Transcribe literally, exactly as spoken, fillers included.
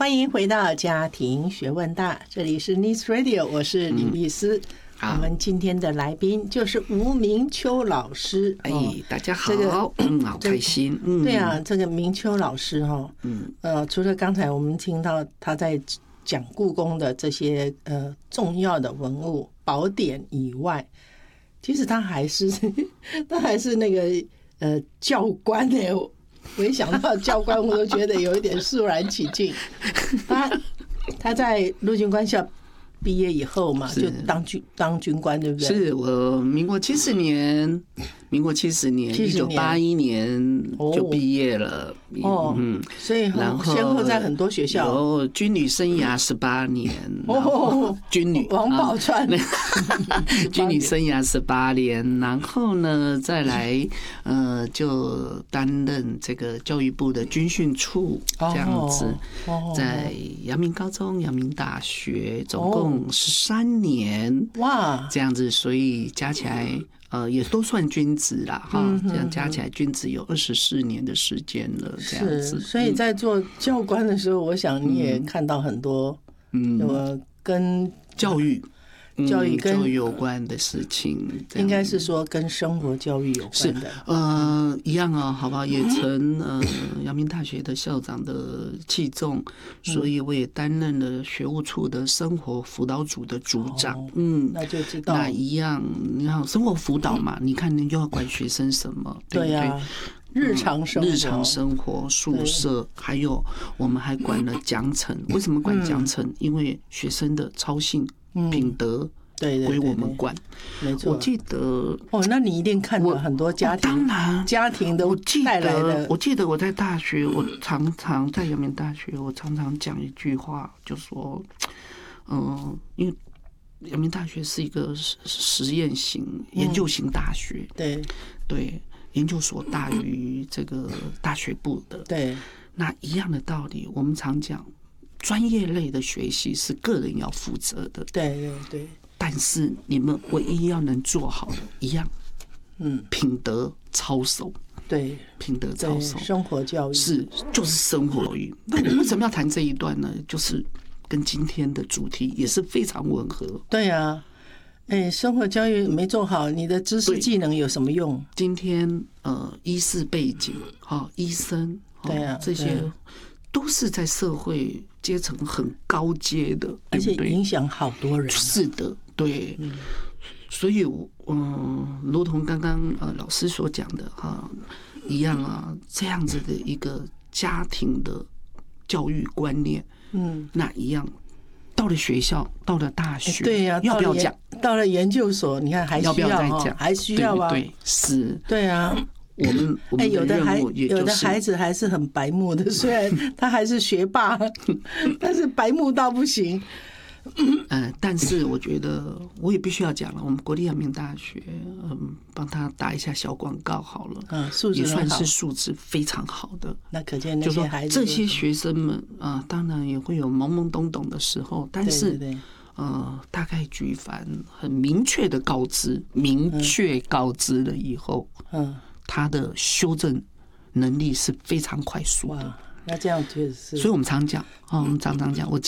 欢迎回到家庭学问大，这里是 Nice Radio， 我是李律师。嗯、我们今天的来宾就是吴明秋老师。 哎， 哦、 大家好， 这个嗯，好开心。嗯， 对啊，这个明秋老师哈、哦，嗯，呃，除了刚才我们听到他在讲故宫的这些呃重要的文物宝典以外，其实他还是他还是那个呃教官呢。我一想到教官，我都觉得有一点肃然起敬。他他在陆军官校毕业以后嘛，就当军当军官，对不对？ 是我民国七十年，民国七十年，一九八一年就毕业了。 哦，嗯，所以然后先后在很多学校， 有军旅生涯十八年，哦，军旅王宝钏， 军旅生涯十八年，然后呢，再来呃，就担任这个教育部的军训处这样子，在阳明高中、阳明大学，总共十三年，哇，这样子，所以加起来。呃，也都算军职啦，哈、嗯，这样加起来军职有二十四年的时间了，这样子。 所以在做教官的时候，我想你也看到很多，嗯，有跟教育、 教育跟教育有关的事情， 应该是说跟生活教育有关的。 呃，一样啊，好吧，也曾呃阳明大学的校长的器重，所以我也担任了学务处的生活辅导组的组长。哦、嗯， 那就知道那一样，你看生活辅导嘛，你看你就要管学生什么，对不对？ 对啊，日常生活、 日常生活、宿舍，还有我们还管了奖惩。为什么管奖惩？嗯、因为学生的操性、品德。 对， 归我们管， 没错。 我记得哦，那你一定看到很多家庭， 当然家庭都带来的。 我记得我在大学，我常常在阳明大学，我常常讲一句话，就说，嗯、呃，因为阳明大学是一个实验型、研究型大学， 嗯、对对，研究所大于这个大学部的， 对。 那一样的道理，我们常讲，专业类的学习是个人要负责的， 对对对。 但是你们唯一要能做好的一样，嗯，品德操守， 对， 品德操守， 生活教育是就是生活教育。那为什么要谈这一段呢？就是跟今天的主题也是非常吻合。 对啊，哎，生活教育没做好，你的知识技能有什么用？ 今天呃，医师背景，哈，医生， 对啊， 这些都是在社会阶层很高阶的， 而且影响好多人。 是的。对，嗯、所以，嗯，如同刚刚呃老师所讲的哈一样啊，这样子的一个家庭的教育观念，嗯，那一样，到了学校，到了大学， 对呀、啊， 要不要讲？ 到了研究所，你看还需要, 要不要再讲？ 还需要啊？ 对，是， 对啊。 我们哎， 有的孩有的孩子还是很白目的，虽然他还是学霸，但是白目到不行。 嗯，但是我觉得我也必须要讲了，我们国立阳明大学，嗯，帮他打一下小广告好了， 嗯，素质也算是素质非常好的。 那可见那些孩子， 这些学生们啊、呃，当然也会有懵懵懂懂的时候，但是对对对呃，大概举凡很明确的告知，明确告知了以后，嗯，他的修正能力是非常快速的。 那这样确实是， 所以我们常讲啊，我们常常讲，我